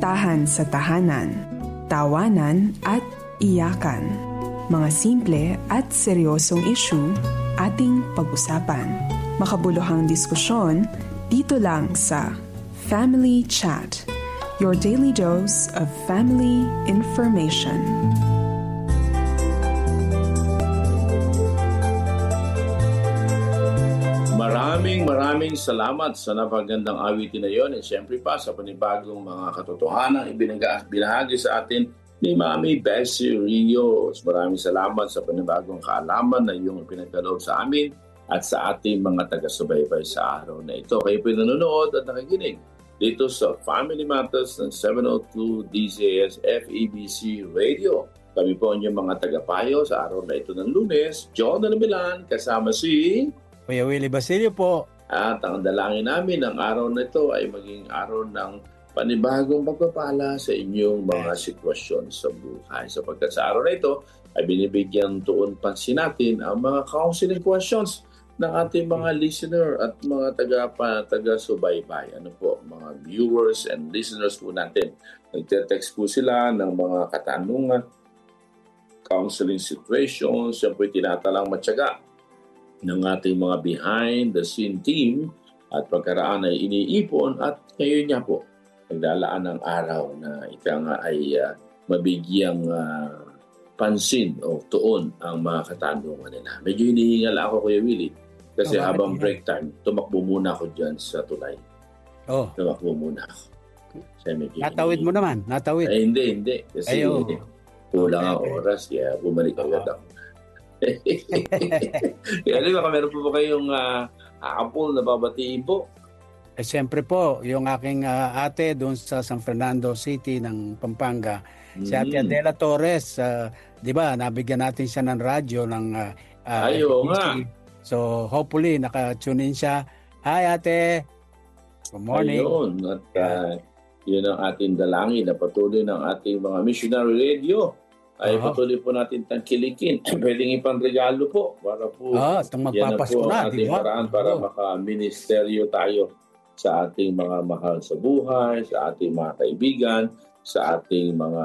kamustahan sa tahanan, tawanan at iyakan. Mga simple at seryosong issue ating pag-usapan. Makabuluhang diskusyon dito lang sa Family Chat, your daily dose of family information. Maraming salamat sa napagandang awitin na yon, at siyempre pa sa panibagong mga katotohanan ibinahagi sa atin ni Mami Bessie Rios. Maraming salamat sa panibagong kaalaman na iyong pinagkaloob sa amin at sa ating mga taga-subaybay sa araw na ito. Kayo po nanonood at nakikinig dito sa Family Matters ng 702 DZS FEBC Radio. Kami po ang inyong mga tagapayo sa araw na ito ng Lunes. John de Milan, kasama si Kuya Willie Basilio po. At ang dalangin namin ng araw na ito ay maging araw ng panibagong pagpapala sa inyong mga sitwasyon sa buhay. Sapagkat sa araw na ito ay binibigyan tuon pansin natin ang mga counseling questions ng ating mga listener at mga taga-subaybay. Ano po, mga viewers and listeners po natin. Nagte-text po sila ng mga katanungan, counseling situations, yan po'y tinatalang matyaga ng ating mga behind-the-scene team at pagkaraan ay iniipon at ngayon niya po naglalaan ng araw na ika nga ay mabigyang pansin o tuon ang mga katanungan nila. Medyo hinihingal ako, Kuya Willie, kasi habang break time, tumakbo muna ako dyan sa tulay. Tumakbo muna ako. Natawid mo naman? Natawid? Ay, hindi. Kasi kulang ang oras, kaya bumalik agad ako. Kaya baka meron po ba kayong apple na babatiin po? Siyempre po, yung aking ate doon sa San Fernando City ng Pampanga, si Ate Adela Torres, di ba, nabigyan natin siya ng radyo ng nga. So hopefully naka-tune in siya. Hi Ate! Good morning. Ayun, at yun ang ating dalangin na patuloy ng ating mga missionary radio ay patuloy po natin tangkilikin. Pwedeng ipang-regalo po para po itong magpapasko na, ating paraan para maka-ministeryo tayo sa ating mga mahal sa buhay, sa ating mga kaibigan, sa ating mga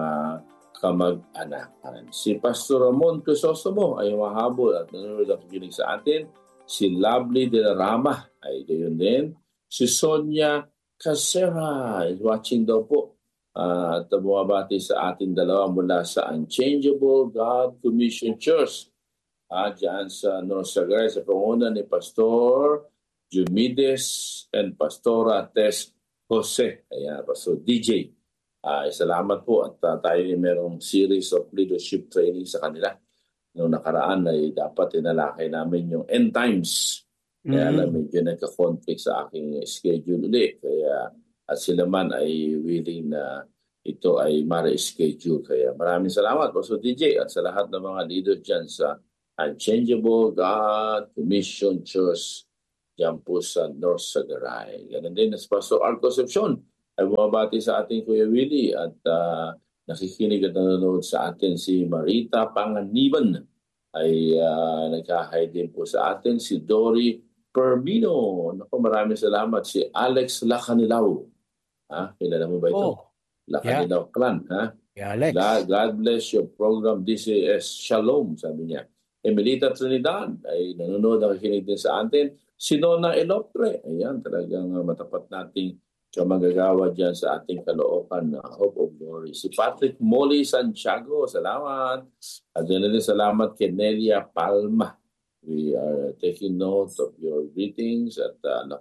kamag-anakan. Si Pastor Ramon Crisostomo ay mahabol at nanonood at kikinig sa atin. Si Lovely de la Rama ay gayon din. Si Sonia Casera is watching daw po. At bumabati sa ating dalawa mula sa Unchangeable God Commission Church. Diyan sa North Sagay, sa panguna ni Pastor Jumides and Pastora Tess Jose. Ayan, Pastor DJ. Salamat po at tayo ay merong series of leadership training sa kanila. Noong nakaraan ay dapat inalakay namin yung end times. Kaya alam, medyo nagka-conflict sa aking schedule ulit. Kaya at sila man ay willing na ito ay ma-reschedule. Kaya maraming salamat, Pastor DJ, at sa lahat ng mga leader dyan sa Unchangeable God Commission Church dyan po sa North Sagaray. Ganun din as Pastor Art Concepcion ay bumabati sa ating Kuya Willie at nakikinig at nanonood sa atin si Marita Panganiban ay nagkahay din po sa atin si Dory Permino. Naku, maraming salamat. Si Alex Lacanilaw. Kilala mo ba ito? Lacanilaw Clan. Alex. God bless your program. DCS Shalom, sabi niya. Emelita Trinidad ay nanonood, nakikinig din sa atin. Si Nona Elotre. Ayan, talagang matapat nating kamagagawa dyan sa ating Caloocan na Hope of Glory. Si Patrick Molly Santiago, salamat. At din salamat kay Nelia Palma. We are taking note of your greetings at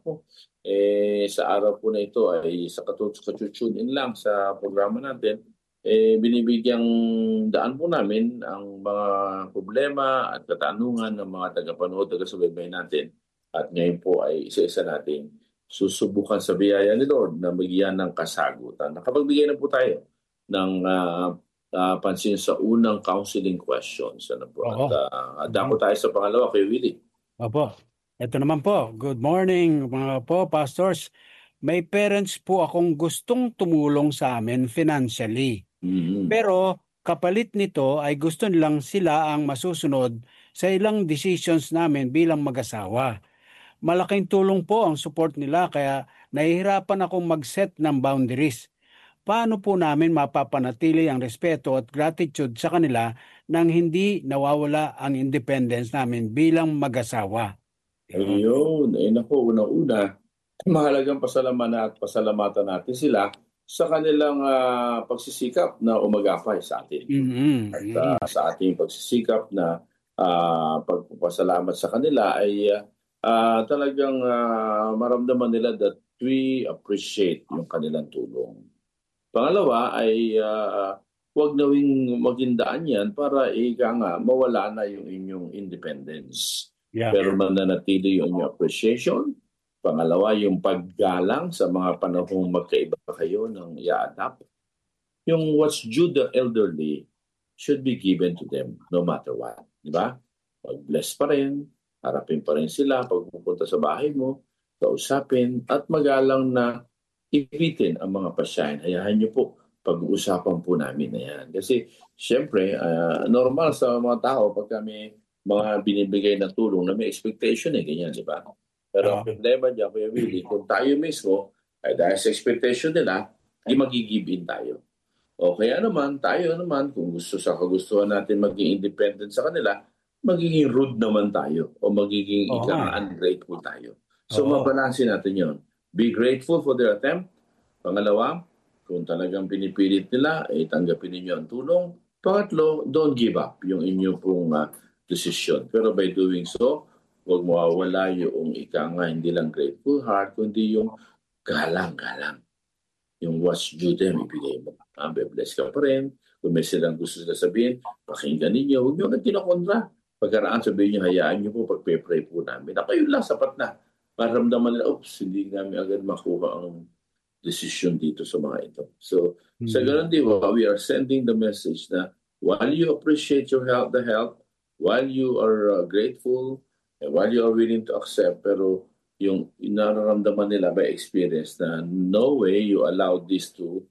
sa araw po na ito ay sa katutune in lang sa programa natin, binibigyang daan po namin ang mga problema at katanungan ng mga tagapanood, taga-subaybay natin. At ngayon po ay isa-isa natin susubukan sa biyaya ni Lord na bigyan ng kasagutan. Nakapagbigay na po tayo ng pansin sa unang counseling questions. Ano po? At dako tayo sa pangalawa kay Willie. Opo. Ito naman po. Good morning mga po, pastors. May parents po akong gustong tumulong sa amin financially. Pero kapalit nito ay gusto nilang sila ang masusunod sa ilang decisions namin bilang mag-asawa. Malaking tulong po ang support nila kaya nahihirapan akong mag-set ng boundaries. paano po namin mapapanatili ang respeto at gratitude sa kanila nang hindi nawawala ang independence namin bilang mag-asawa? Ayun. Naku, unang-una, mahalagang pasalamatan natin sila sa kanilang pagsisikap na umagapay sa atin. At sa ating pagsisikap na pagpapasalamat sa kanila ay talagang maramdaman nila that we appreciate yung kanilang tulong. Pangalawa ay huwag nawing magindaan yan para mawala na yung inyong independence. Yeah. Pero mananatili yung inyong appreciation. Pangalawa, yung paggalang sa mga panahong magkaiba kayo ng i-adapt. Yung what's due the elderly should be given to them no matter what. Diba? Pag-bless pa rin, harapin pa rin sila pag pupunta sa bahay mo, kausapin, at magalang na ipitin ang mga pasyahin. Hayaan niyo po, pag-uusapan po namin na yan. Kasi, syempre, normal sa mga tao pag kami mga binibigay na tulong na may expectation ganyan, di ba? Pero ang problema dyan, Kuya Willie, kung tayo mismo, ay dahil sa expectation nila, di mag-give in tayo. O kaya naman, tayo naman, kung sa kagustuhan natin maging independent sa kanila, magiging rude naman tayo o magiging ungrateful tayo. So, mabalansin natin yon. Be grateful for their attempt. Pangalawa, kung talagang pinipilit nila, tanggapin ninyo ang tulong. Pangatlo, don't give up yung inyong pong decision. Pero by doing so, huwag mawawala yung hindi lang grateful heart, kundi yung galang-galang. Yung what's due them, ibigay mo. Be-bless ka pa rin. Kung may silang gusto sila sabihin, pakinggan ninyo. Huwag nyo na kinakontra. Pagkaraan sabihin nyo, hayaan nyo po, pagpe-pray po namin. Ako yun lang, sapat na. Maramdaman nila, hindi namin agad makuha ang decision dito sa mga ito. So, sa ganun diba, we are sending the message na while you appreciate your help, while you are grateful, and while you are willing to accept, pero yung nararamdaman nila by experience na no way you allow this to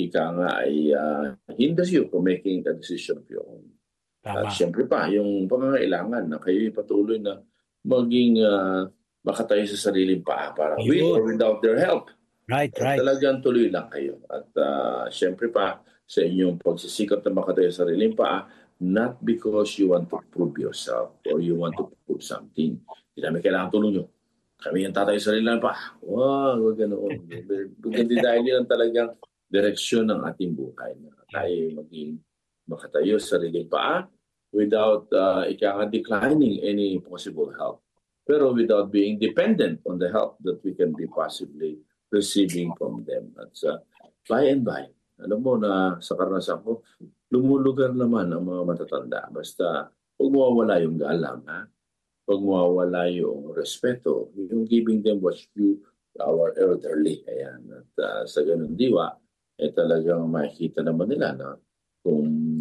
hinders you from making a decision of your own. At siyempre pa, yung pangangailangan na kayo patuloy na maging makatayo sa sariling paa para with or without their help. Right. Talagang tuloy lang kayo. At siyempre pa, sa inyong pagsisikap na makatayo sa sariling paa, not because you want to prove yourself or you want to prove something. Hindi namin kailangan tulong nyo. Kami yung tatayo sa sariling paa. Wow, huwag ganoon. Hindi dahil yun talagang direksyon ng ating buhay. Tayo maging makatayo sa sariling paa without declining any possible help. Pero without being dependent on the help that we can be possibly receiving from them. At by and by, alam mo na sa karanasan ko, lumulugar naman ang mga matatanda. Basta huwag mawawala yung galang, huwag mawawala yung respeto, yung giving them what's due our elderly. Ayan. At sa ganun diwa, talagang makikita naman nila na kung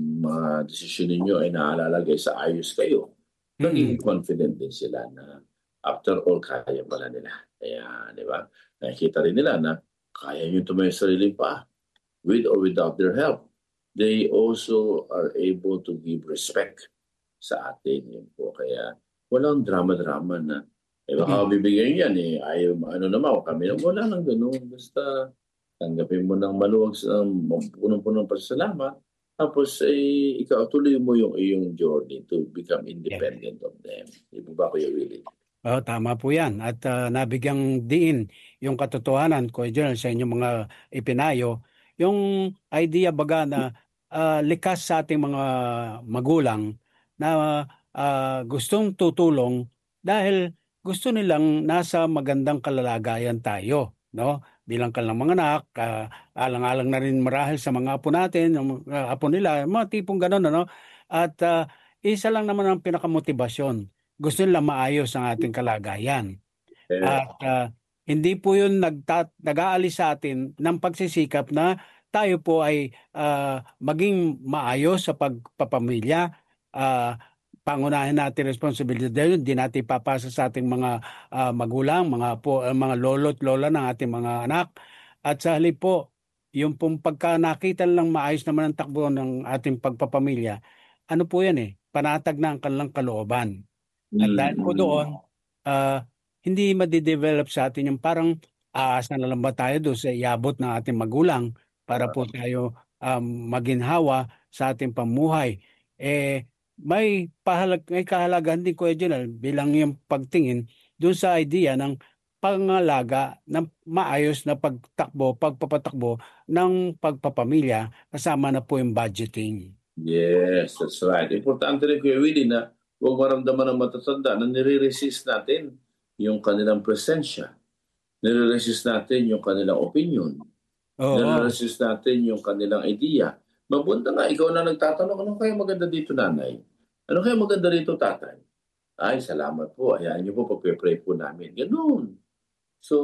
mga desisyon ninyo ay naalalagay sa ayos kayo, magiging confident din sila na after all, kaya pala nila. Ayan, di ba? Nakikita rin nila na kaya nyo tumayo sa sariling paa with or without their help. They also are able to give respect sa atin. Yun po. Kaya walang drama-drama na baka bibigyan yan ayaw, naman, kami na wala lang ganun. Basta tanggapin mo ng maluwag sa punong-punong pasasalamat. Tapos ikaw tuloy mo yung iyong journey to become independent of them. Di ba, Kuya Willie? Tama po yan. At nabigyang diin yung katotohanan ko sa inyong mga ipinayo. Yung idea baga na likas sa ating mga magulang na gustong tutulong dahil gusto nilang nasa magandang kalalagayan tayo. No? Bilang kanilang mga anak, alang-alang na rin marahil sa mga apo natin, yung apo nila, mga tipong gano'n. Ano? At isa lang naman ang pinakamotibasyon. Gusto nila maayos ang ating kalagayan. At hindi po yun nag-aalis sa atin ng pagsisikap na tayo po ay maging maayos sa pagpapamilya. Pangunahin natin responsibilidad dahil hindi natin ipapasa sa ating mga magulang, mga lolo't lola ng ating mga anak. At sa halip po, yung pong pagka nakita lang maayos naman ang takbo ng ating pagpapamilya, ano po yan panatag na ang kanilang kalooban. At dahil po doon, hindi madidevelop sa atin yung parang aas na lang ba tayo doon sa iabot ng ating magulang. para po tayo maginhawa sa ating pamuhay. May kahalagahan din, Kuya Jonal, bilang yung pagtingin doon sa idea ng pangalaga ng maayos na pagpapatakbo ng pagpapamilya, kasama na po yung budgeting. Yes, that's right. Importante rin, Kuya Willie, na huwag maramdaman ng matatanda na nire-resist natin yung kanilang presensya. Nire-resist natin yung kanilang opinion. Nire-resist natin yung kanilang idea. Mabunda nga, ikaw na nagtatanong, ano kaya maganda dito, nanay? Ano kaya maganda dito, tatay? Ay, salamat po. Hayaan niyo po, pag-pray po namin. Ganun. So,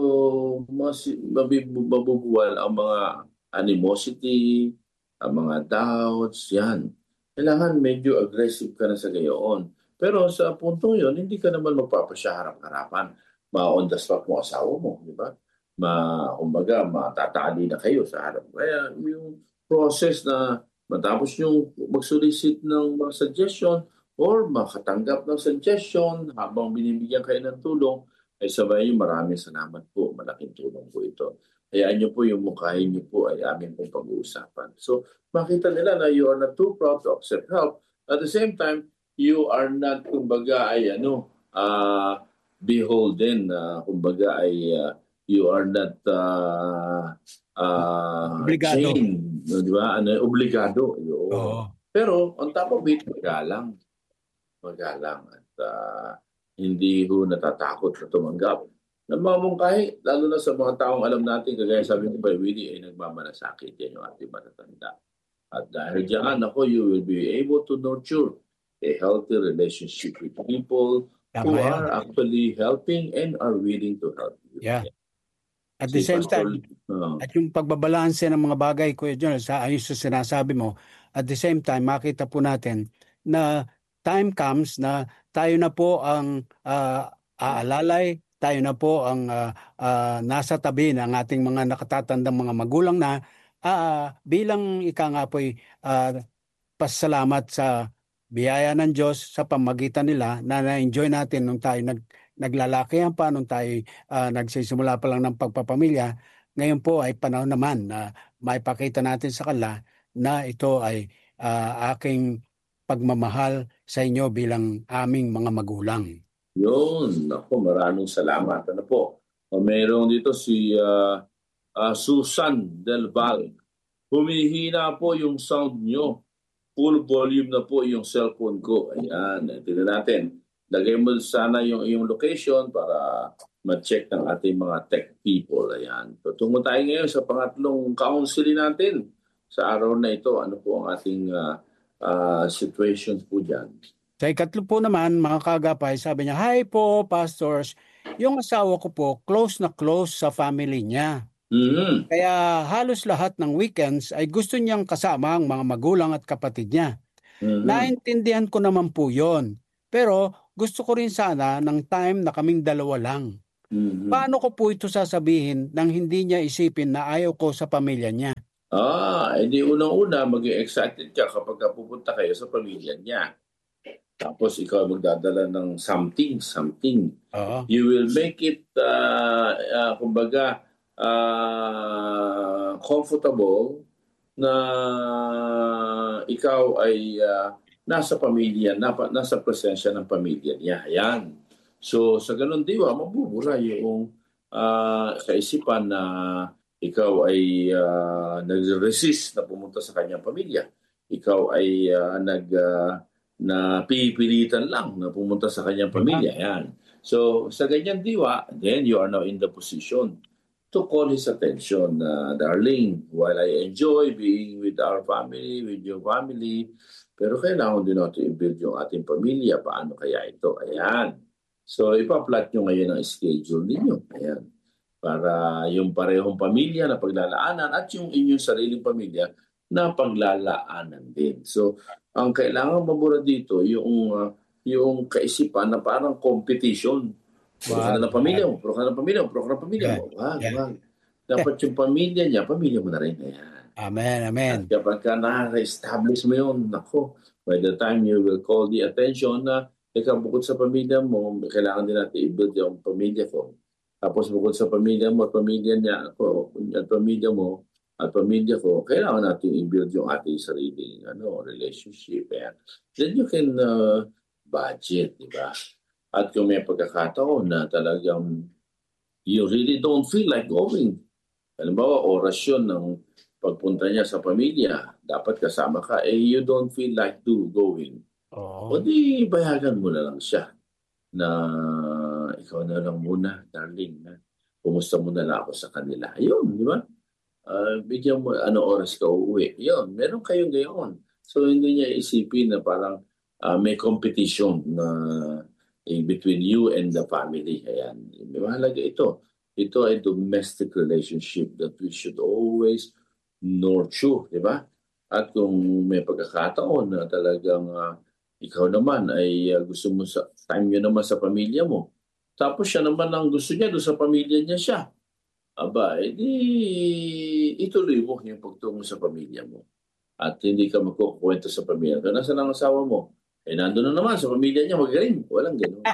mabubuwal ang mga animosity, ang mga doubts, yan. Kailangan medyo aggressive ka na sa gayon. Pero sa puntong yon, hindi ka naman magpapasya harap-harapan. Ma-on the spot mo asawa mo, di ba? Kumbaga, matatali na kayo sa harap. Kaya yung process na matapos yung mag-solicit ng mga suggestion or makatanggap ng suggestion habang binibigyan kayo ng tulong, ay sabay yung maraming salamat po. Malaking tulong po ito. Hayaan niyo po yung mukhain niyo po ay amin pong pag-uusapan. So, makita nila na you are not too proud to accept help. At the same time, you are not, kumbaga, ay beholden, kumbaga, ay you are not obligado. chained, di ba? Obligado. Pero, on top of it, magalang. At hindi ho natatakot na tumanggap. Namamungkahi, lalo na sa mga taong alam natin, kagaya sabi ko by Willie, ay nagmamanasakit yan yung ating matatanda. At dahil diyan, you will be able to nurture a healthy relationship with people who are actually helping and are willing to help you. Yeah. At the same time, at yung pagbabalanse ng mga bagay, Kuya John, ayos sa sinasabi mo, at the same time, makita po natin na time comes na tayo na po ang aalalay, tayo na po ang nasa tabi ng ating mga nakatatandang mga magulang na bilang ika nga po'y pasalamat sa biyaya ng Diyos sa pamagitan nila na na-enjoy natin nung tayo naglalakihan pa, nung tayo nagsisimula pa lang ng pagpapamilya. Ngayon po ay panahon naman na maipakita natin sa kanila na ito ay aking pagmamahal sa inyo bilang aming mga magulang. Yun, ako, maraming salamat. Ano po? Mayroong dito si Susan Del Val. Humihina po yung sound nyo. Full volume na po yung cellphone ko. Ayan, tignan natin. Lagay mo sana yung location para ma-check ng ating mga tech people. Ayan. Tutungo tayo ngayon sa pangatlong counseling natin sa araw na ito. Ano po ang ating situations po dyan? Sa ikatlo po naman, mga kagapay, sabi niya, "Hi po, pastors. Yung asawa ko po, close na close sa family niya. Mm-hmm. Kaya halos lahat ng weekends ay gusto niyang kasama ang mga magulang at kapatid niya. Mm-hmm. Naintindihan ko naman po yon. Pero gusto ko rin sana ng time na kaming dalawa lang. Mm-hmm. Paano ko po ito sasabihin nang hindi niya isipin na ayaw ko sa pamilya niya?" Hindi unang-una maging excited ka kapag pupunta kayo sa pamilya niya. Tapos ikaw magdadala ng something. You will make it, kumbaga, comfortable na ikaw ay nasa pamilya, nasa presensya ng pamilya niya. Ayan. So, sa ganun diwa, mabubura yung kaisipan na ikaw ay nag-resist na pumunta sa kanyang pamilya. Ikaw ay na pipilitan lang na pumunta sa kanyang pamilya. Yan. So, sa ganyan diwa, then you are now in the position to call his attention. Darling, while I enjoy being with our family, with your family, pero kailangan din natin i-build yung ating pamilya. Paano kaya ito? Ayan. So, ipa-plot nyo ngayon ang schedule ninyo. Ayan. Para yung parehong pamilya na paglalaanan at yung inyong sariling pamilya na paglalaanan din. So, ang kailangan mabura dito yung kaisipan na parang competition. Puro ka na ng pamilya mo, puro ka ng pamilya mo. Dapat yung pamilya niya, pamilya mo na rin. Ayan. Amen. At kapag ka na-establish mo yun, by the time you will call the attention na bukod sa pamilya mo, kailangan din natin i-build yung pamilya ko. Tapos bukod sa pamilya mo at pamilya niya, at pamilya mo, at pamilya ko, kailangan natin i-build yung ating sariling relationship. Then you can budget, di ba? At kung may pagkakataon na talagang you really don't feel like going. Halimbawa, orasyon ng pagpunta niya sa pamilya, dapat kasama ka, you don't feel like going. O di, bayagan mo na lang siya na ikaw na lang muna, darling. Kumusta mo na lang ako sa kanila. Ayun, di ba? Bigyan mo, oras ka uuwi. Yun, meron kayong gayon. So, hindi niya isipin na parang may competition na between you and the family. Ayan, mahalaga ito. Ito ay domestic relationship that we should always nurture, di ba? At kung may pagkakataon na talagang ikaw naman ay gusto mo sa time nyo naman sa pamilya mo, tapos siya naman ang gusto niya doon sa pamilya niya siya, ituloy mo yung pagtungo sa pamilya mo. At hindi ka magkukwento sa pamilya. Kaya nasaan ang asawa mo? Nandun na naman sa pamilya niya, magaling. Walang gano'n.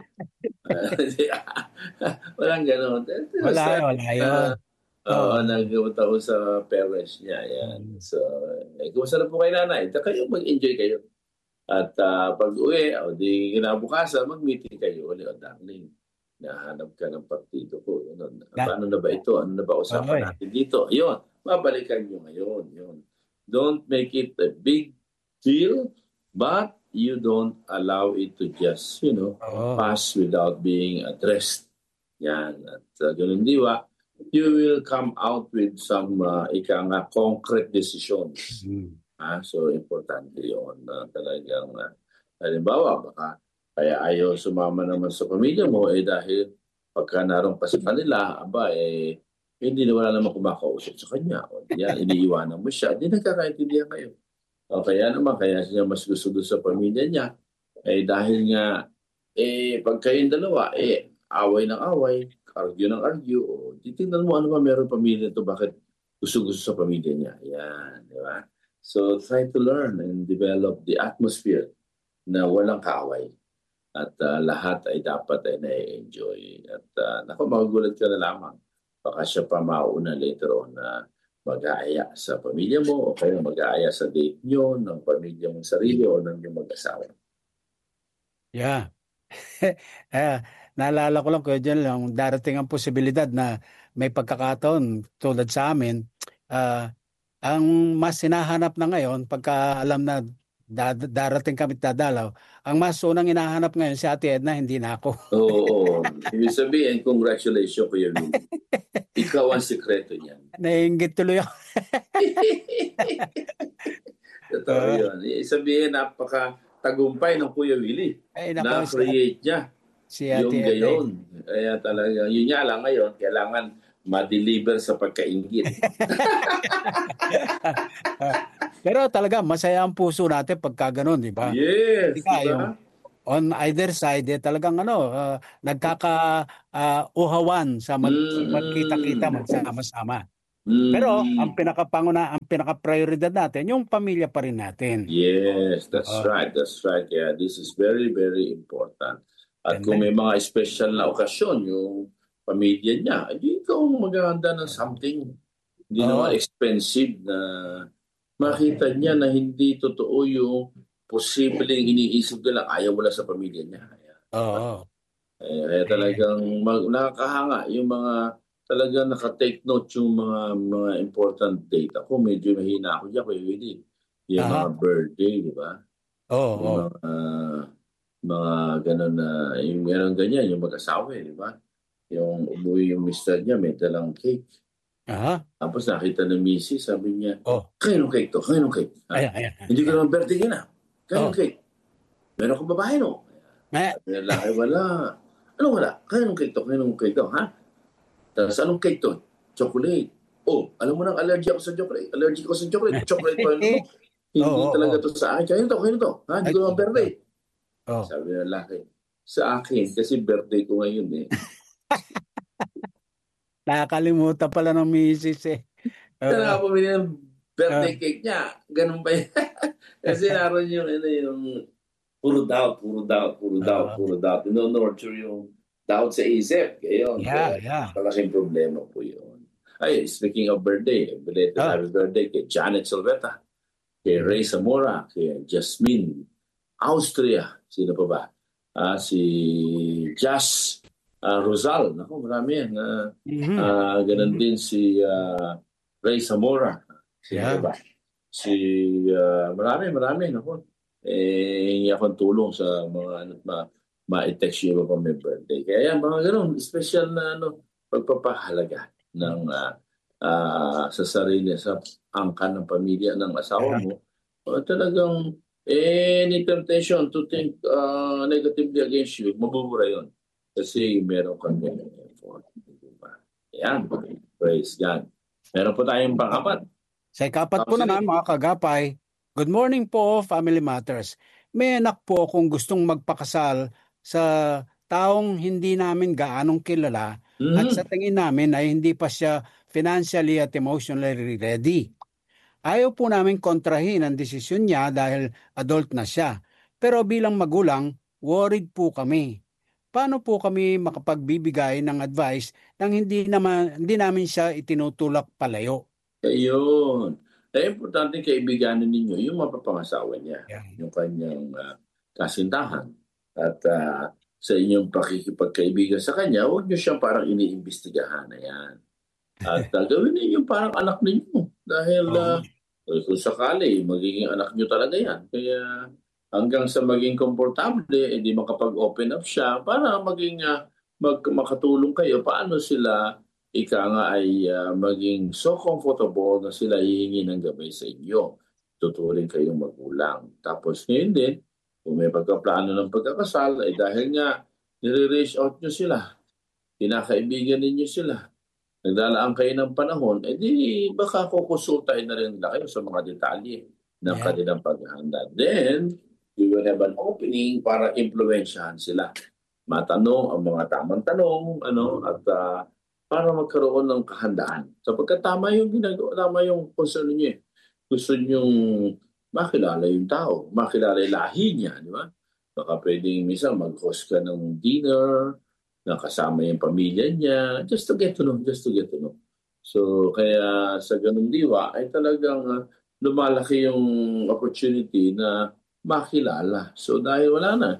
Walang gano'n. Wala yun. Nagawat ako sa parents niya. Yan. So, kumusta na po kay nanay? Kayo, mag-enjoy kayo. At pag uwi, di kinabukasan, mag-meeting kayo. Darling, nahanap ka ng partido ko. Paano na ba ito? Ano na ba usapan natin dito? Ayun, mabalikan nyo ngayon. Yun. Don't make it a big deal, but you don't allow it to just, pass without being addressed. Yan. At ganun diwa, you will come out with some concrete decisions. So, importante yun. Talagang, halimbawa, baka kaya ayaw sumama naman sa pamilya mo, dahil pagka naroon pa sa kanila, hindi na wala naman kumakausap sa kanya. Yan, iniiwanan mo siya. Hindi nagkakaintindihan kayo. Kaya siya mas gusto doon sa pamilya niya. Dahil nga, pag kayong dalawa, away ng away, argue ng argue, titignan mo ano ba meron pamilya ito, bakit gusto sa pamilya niya. Yan, di ba? So, try to learn and develop the atmosphere na walang kaaway. At lahat ay dapat ay na-enjoy. At magugulat ka na lamang. Baka siya pa mauna later on na mag-aaya sa pamilya mo o kaya mag-aaya sa date nyo ng pamilya mong sarili o ng iyong mag-asawa. Yeah. Naalala ko lang, Kuya John, lang darating ang posibilidad na may pagkakataon tulad sa amin. Ang mas hinahanap na ngayon, pagka alam na darating kami dadalaw, ang mas unang hinahanap ngayon si Ate Edna, hindi na ako. Oo. Ibig sabihin, congratulations, Kuya Willie. Ikaw ang sekreto niyan. Naiinggit tuloy ako. Totoo yun. Sabihin, napaka-tagumpay ng Kuya Willie. Na-create niya si yung gayon. Kaya talaga, yun nga lang ngayon, kailangan ma-deliver sa pagkaingit. Pero talaga, masaya ang puso natin pagka ganun, di ba? Yes, diba? On either side, talagang nagkaka-uhawan sa magkita-kita, magsama-sama. Pero ang pinaka-prioridad natin, yung pamilya pa rin natin. Yes, that's right. That's right. Yeah, this is very, very important. At kung may mga special na okasyon, yung pamilya niya, hindi ikaw maghahanda ng something. Hindi naman expensive na makita niya na hindi totoo yung posibleng iniisip nila ayaw mo lang sa pamilya niya. Kaya talagang nakakahanga yung mga talagang naka-take note yung mga important date. Ako medyo mahina ako dyan, Kuya Willie. Yung mga birthday, di ba? Mga gano'n na, yung meron ganyan, yung mag-asawa, di ba? Yung umuwi yung mister niya, may dalang cake. Tapos nakita ng misis, sabi niya, kaya nung cake to, kaya nung cake. Hindi ko naman birthday ka na. Kaya nung cake. Meron akong babae, no? Sabi niya, laki, wala. Anong wala? Kaya nung cake to, kaya nung cake to, ha? Tapos anong cake to? Chocolate. Alam mo nang allergy ako sa chocolate. Allergic ako sa chocolate. Chocolate pa yun. Hindi talaga to sa akin. Kaya nung to. Ha? Hindi ko naman birthday. Sabi niya, laki. Sa akin, kasi birthday ko ngayon eh. Nakakalimutan pala ng misis eh. Kaya pumili ng birthday cake niya. Ganun ba yan? Kasi naroon yung puro doubt. Nurture yung doubt sa isip. Kaya malaking problema po yun. Ay, speaking of birthday, belated happy birthday kay Janet Silveta, kay Ray Zamora, kay Jasmine Austria, sino pa ba? Si Jas Rosal, naku, marami yan. Ganun din si Ray Zamora, sino pa ba? Si marami, naku. Hingi akong tulong sa mga ma-text yung pa may birthday. Kaya yan, mga ganun, special na pagpapahalaga ng sa sarili, sa angkan ng pamilya ng asawa mo. Talagang any temptation to think negatively against you, mabubura yun. Kasi meron kang effort. Yan, praise God. Meron po tayong pang-apat. Sa ikapat po naman, mga kagapay, good morning po, Family Matters. May anak po akong gustong magpakasal sa taong hindi namin gaanong kilala at sa tingin namin ay hindi pa siya financially at emotionally ready. Ayaw po namin kontrahin ang desisyon niya dahil adult na siya. Pero bilang magulang, worried po kami. Paano po kami makapagbibigay ng advice nang hindi namin siya itinutulak palayo? Ayun. Importante kaibiganin ninyo yung mapapangasawa niya, yung kanyang kasintahan. At sa inyong pakikipagkaibigan sa kanya, huwag niyo siyang parang iniimbestigahan. Ayan. At gawin ninyo parang anak ninyo. Dahil kung sakali, magiging anak niyo talaga yan. Kaya hanggang sa maging komportable, hindi makapag-open up siya para maging makatulong kayo. Paano sila ay maging so comfortable na sila hihingi ng gabay sa inyo. Tuturing kayong magulang. Tapos ngayon din, kung may pagkaplano ng pagkakasal, ay dahil nga nire-reach out nyo sila, kinakaibigan ninyo sila, naglalaan kayo ng panahon, di baka kukonsultahin na rin nila kayo sa mga detalye ng kanilang paghahanda. Then, we will have an opening para impluwensyahan sila. Matanong ang mga tamang tanong, at para magkaroon ng kahandaan. Sapagkat tama yung ginagawa, tama yung concern niyo. Gusto niyong makilala yung tao, makilala yung lahi niya, di ba? Baka pwedeng minsan mag-host ka ng dinner, nakasama yung pamilya niya, just to get to know. So, kaya sa ganung diwa, ay talagang lumalaki yung opportunity na makilala. So, dahil wala na,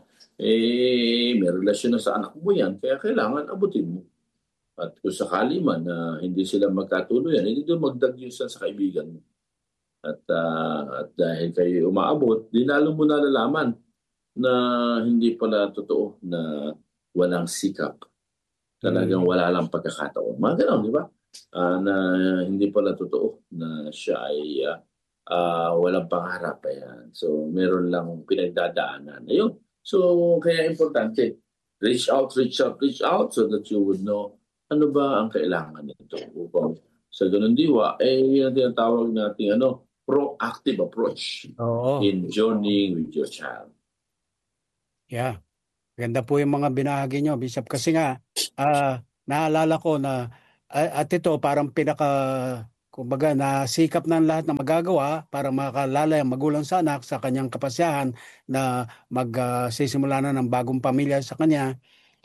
may relasyon na sa anak mo yan, kaya kailangan abutin mo. At kung sakali man na hindi sila magkatuluyan, hindi doon magdagyusan sa kaibigan mo. At dahil kayo umaabot, dinalo mo nalalaman na hindi pala totoo na walang sikap. Talagang wala lang pagkakataon. Mga gano'n, di ba? Na hindi pala totoo na siya ay walang pangarap. Ayan. So, meron lang pinagdadaanan. Ayun. So, kaya importante, reach out so that you would know ano ba ang kailangan nito upang sa ganun diwa, yung tinatawag natin proactive approach in journeying with your child. Yeah. Ganda po yung mga binahagi nyo, Bishop. Kasi nga, naalala ko na at ito parang kumbaga, nasikap ng lahat na magagawa para makalala yung magulang sa anak sa kanyang kapasyahan na magsisimula na ng bagong pamilya sa kanya.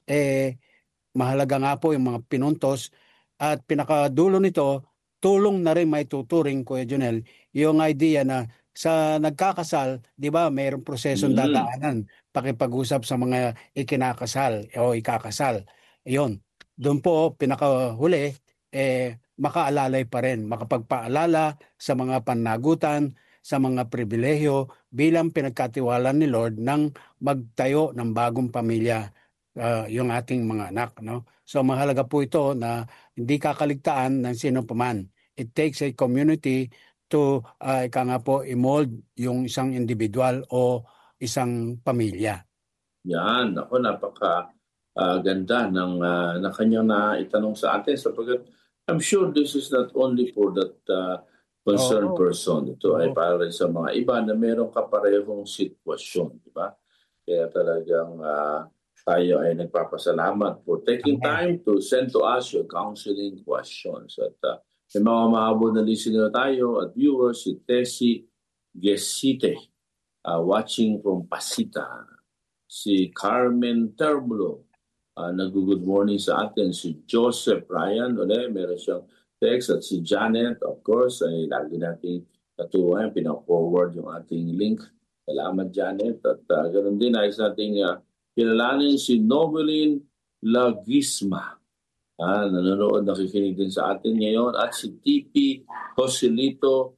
Mahalaga nga po yung mga pinuntos at pinakadulo nito, tulong na rin may tuturing, Kuya Jonel, yung idea na sa nagkakasal, di ba, mayroong prosesong dadaanan, pakipag-usap sa mga ikinakasal o ikakasal. Yun, doon po pinakahuli, makaalalay pa rin, makapagpaalala sa mga panagutan, sa mga pribilehyo bilang pinagkatiwalaan ni Lord ng magtayo ng bagong pamilya. Yung ating mga anak, no? So mahalaga po ito na hindi kakaligtaan ng sino paman. It takes a community to i-mold yung isang individual o isang pamilya. Yan, ako napaka ganda ng na kanyang naitanong sa atin sapagkat I'm sure this is not only for that concerned person. Ito ay para sa mga iba na meron kaparehong sitwasyon, di ba? Kaya talagang tayo ay nagpapasalamat for taking time to send to us your counseling questions. At may mga mahabol na listener tayo at viewers, si Tessie Gesite, watching from Pasita. Si Carmen Terbulo, nag-good morning sa atin. Si Joseph Ryan, meron siyang text at si Janet, of course, ay lagi natin katuwa, pina-forward yung ating link. Salamat, Janet. At ganoon din, ayos nating kilalanin si Noveline Lagisma. Nanonood, nakikinig din sa atin ngayon. At si TP Joselito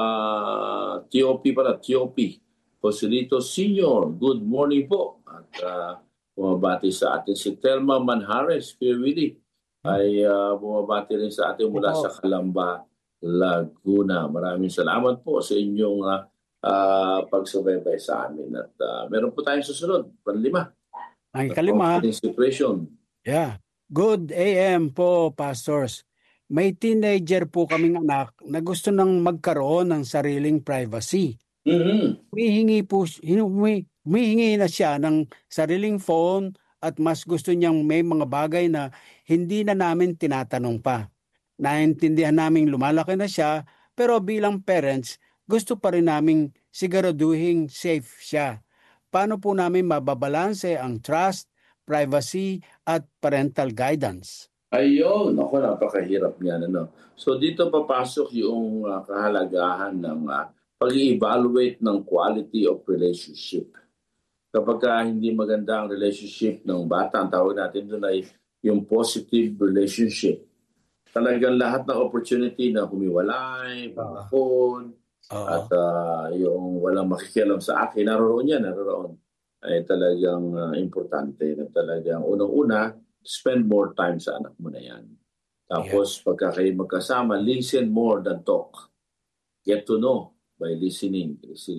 Tiopi Joselito Senior. Good morning po. At bumabati sa atin si Telma Manjares, Kuya Willie, ay bumabati rin sa atin mula sa Calamba, Laguna. Maraming salamat po sa inyong pagsubaybay sa amin. At meron po tayong susunod, panlima. Ang kalima. Situation. Yeah. Good AM po, pastors. May teenager po kaming anak na gusto nang magkaroon ng sariling privacy. Mm-hmm. Humihingi na siya ng sariling phone at mas gusto niyang may mga bagay na hindi na namin tinatanong pa. Naintindihan naming lumalaki na siya, pero bilang parents, gusto pa rin naming siguraduhin safe siya. Paano po namin mababalanse ang trust, privacy, at parental guidance? Ayun, ako, napakahirap niyan. So dito papasok yung kahalagahan ng pag-evaluate ng quality of relationship. Kapag hindi maganda ang relationship ng bata, ang tawag natin doon ay yung positive relationship. Talagang lahat ng opportunity na humiwalay, pangakon, at yung walang makikialam sa akin, naroon. Ay talagang importante na talagang unang-una, spend more time sa anak mo na yan. Tapos pagka kayo magkasama, listen more than talk. Get to know by listening.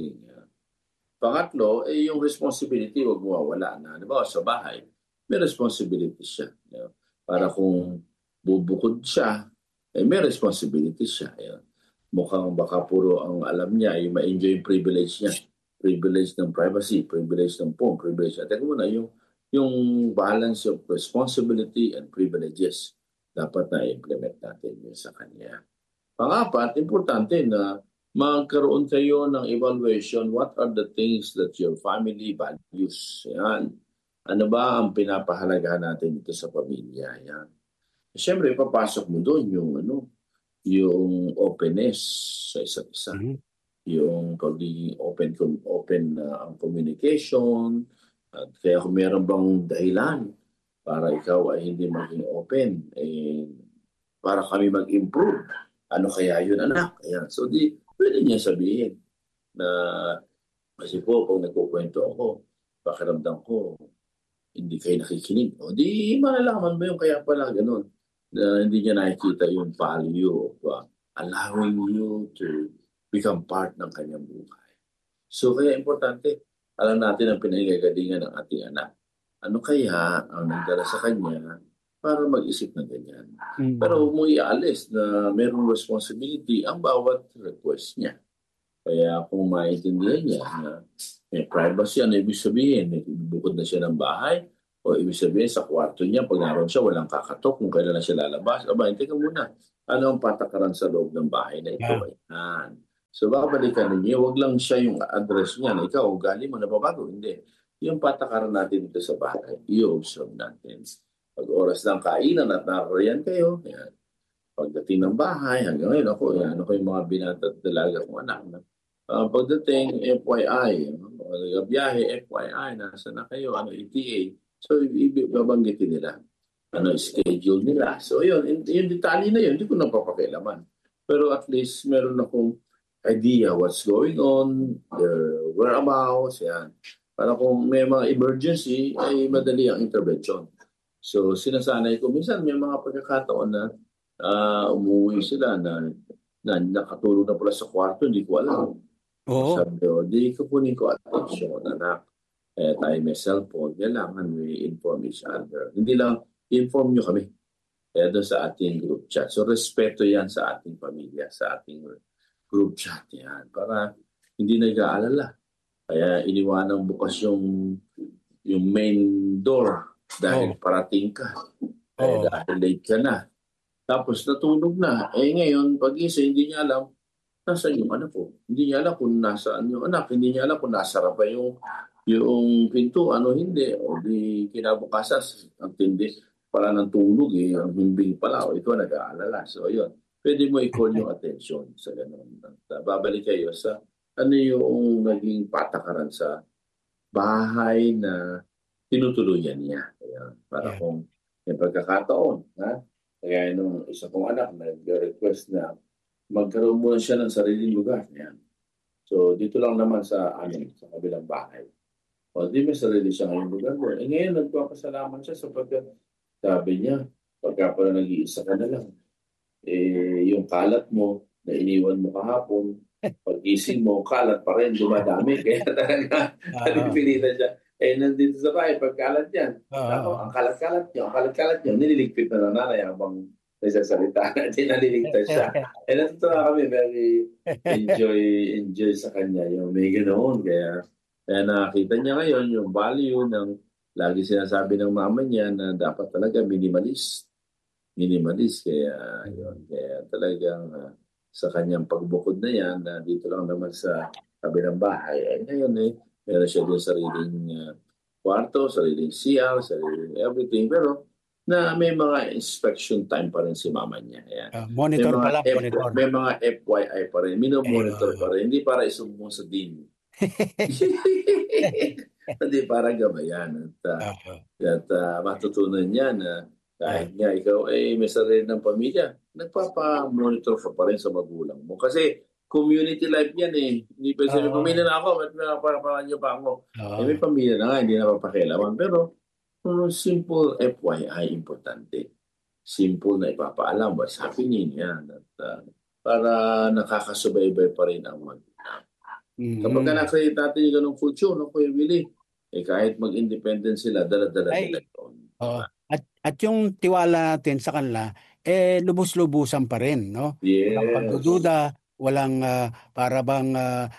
Pangatlo, yung responsibility, huwag mawawala na. Diba, sa bahay, may responsibility siya. Para kung bubukod siya, may responsibility siya. Mukhang baka puro ang alam niya, yung ma-enjoy yung privilege niya. Privilege ng privacy, privilege ng phone, privilege. Teka muna, yung balance of responsibility and privileges, dapat na implement natin yun sa kanya. Pangapat, importante na magkaroon kayo ng evaluation. What are the things that your family values? Yan. Ano ba ang pinapahalagahan natin dito sa pamilya? Yan. Siyempre, papasok mo doon yung openness sa isa't isa. Mm-hmm. Yung pagiging open ang communication. At kaya kung meron bang dahilan para ikaw ay hindi maging open, para kami mag-improve, ano kaya yun, anak? Ayan. So pwede niya sabihin na kasi po pag nagkukwento ako, pakiramdam ko, hindi kayo nakikinig. O di malalaman mo yung kaya pala ganun. Na hindi niya nakikita yung value of allowing you to become part ng kanyang buhay. So kaya importante, alam natin ang pinagagalingan ng ating anak. Ano kaya ang nagdala sa kanya para mag-isip ng ganyan? Mm-hmm. Pero huwag mo ialis na mayroong responsibility ang bawat request niya. Kaya kung maintindihan niya na may privacy, ano ibig sabihin? Bukod na siya ng bahay, o ibig sabihin sa kwarto niya, pag naroon siya, walang kakatok kung kailan na siya lalabas. Aba, hindi ka muna. Ano ang patakaran sa loob ng bahay na ito? Yeah. So babalikan niyo, wag lang siya yung address niya na ikaw, ugali mo, nababago. Hindi. Yung patakaran natin dito sa bahay, i-observe natin. Pag oras ng kainan at naroon kayo, yan. Pagdating ng bahay, hanggang ngayon ako yung mga binata at dalaga kong anak. Pagdating, FYI, biyahe, FYI, nasa na kayo, ETA. So, ibabanggitin nila. Schedule nila. So, yung detalye na yun, hindi ko napapakilaman. Pero at least, meron akong idea what's going on, their whereabouts, yan. Para kung may mga emergency, ay madali ang intervention. So, sinasanay ko, minsan may mga pagkakataon na umuwi sila na nakatulog na pala sa kwarto, hindi ko alam. Sabi ko, di kukunin ko attention, anak. Tayo may cellphone, kailangan may inform each other. Hindi lang, inform nyo kami. Doon sa ating group chat. So, respeto yan sa ating pamilya, sa ating group chat yan. Para hindi nag-aalala. Kaya iniwanang bukas yung main door dahil parating ka. Dahil late ka na. Tapos natulog na. Ngayon, pag-isa, hindi niya alam nasaan yung anak ko. Hindi niya alam kung nasaan yung anak. Hindi niya alam kung nasara pa yung pinto, hindi. O di kinabukasan, ang tindi pala ng tulog, ang himbing pala. O ito nag-aalala. So, yun. pwede mo i-call yung attention sa ganun. At babalik kayo sa ano yung naging patakaran sa bahay na tinutuluyan niya. Kaya, para Yeah. kung may pagkakataon, ha? Kaya nung isa kong anak nag-request na magkaroon muna siya ng sariling lugar. Yan. So, dito lang naman sa kabilang bahay. O, di may sarili siya ngayong lugar mo. Ngayon, nagpapasalamat siya sapagkat sabi niya, pagka pala nag-iisa ka na lang, yung kalat mo na iniwan mo kahapon, pag-gising mo, kalat pa rin, dumadami. Kaya talaga, pinipilitan siya. Nandito sa bahay, pagkalat yan. Ako, ang kalat-kalat niyo, nililigpit na nanay habang nagsasalita. Naliligtas siya. Natutuwa kami, very enjoy sa kanya. Yung may ganoon. Kaya nakakita niya ngayon yung value ng lagi sinasabi ng mama niya na dapat talaga minimalist. Kaya yun. Kaya talagang sa kanyang pagbukod na yan, na dito lang naman sa kabilang bahay. Ngayon meron siya doon sariling kwarto, sariling CR, sariling everything. Pero na may mga inspection time pa rin si mama niya. Ayan. Monitor pa lang, monitor. May mga FYI pa rin. Monitor pa rin. Hindi para isumbong sa dean. Hindi para gabayan. At matutunan niya na kahit nga ikaw may sarili ng pamilya, nagpapa-monitor ka pa rin sa magulang mo. Kasi community life yan Hindi pa sabi, pamilya na ako, ba't para niyo pa ako? May pamilya na nga, hindi na papakialaman. Pero simple FYI, importante. Simple na ipapaalam what's happening yan. At para nakakasubaybay pa rin ang magulang. Kapag na-create natin yung ganong culture, Kuya Willie, kahit mag-independent sila, dala-dala nila yun. At yung tiwala natin sa kanila, lubos-lubusan pa rin, no? Yes. Walang pagdududa, walang para bang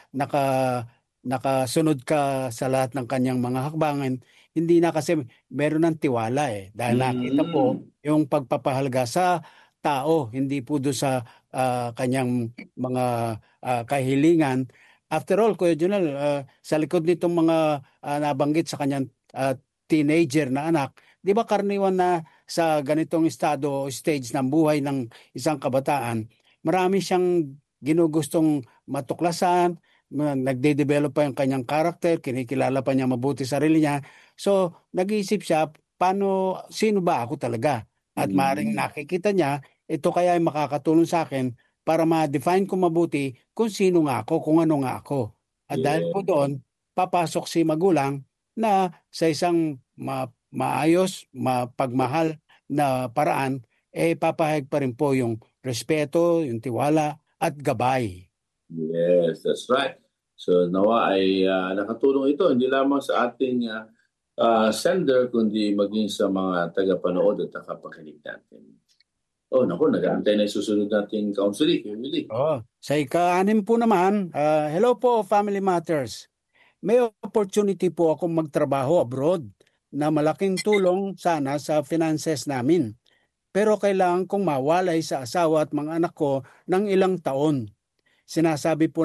nakasunod ka sa lahat ng kanyang mga hakbangan. Hindi na kasi meron ng tiwala dahil nakita po yung pagpapahalaga sa tao, hindi po doon sa kanyang mga kahilingan. After all, Kuya Junel, sa likod nitong mga nabanggit sa kanyang teenager na anak, di ba karaniwan na sa ganitong estado o stage ng buhay ng isang kabataan, marami siyang ginugustong matuklasan, nagde-develop pa yung kanyang karakter, kinikilala pa niya mabuti sarili niya. So, nag-iisip siya, sino ba ako talaga? At maaaring nakikita niya, ito kaya ay makakatulong sa akin para ma-define ko mabuti kung sino nga ako, kung ano nga ako. At dahil po doon, papasok si magulang na sa isang maayos, mapagmahal na paraan, papahayag pa rin po yung respeto, yung tiwala, at gabay. Yes, that's right. So nawa ay nakatulong ito hindi lamang sa ating sender kundi maging sa mga tagapanood at tagapakinig natin. Nag-aantay na yung susunod nating counseling. Sa ika-6 po naman, hello po Family Matters. May opportunity po akong magtrabaho abroad na malaking tulong sana sa finances namin. Pero kailangan kong mawalay sa asawa at mga anak ko ng ilang taon. Sinasabi po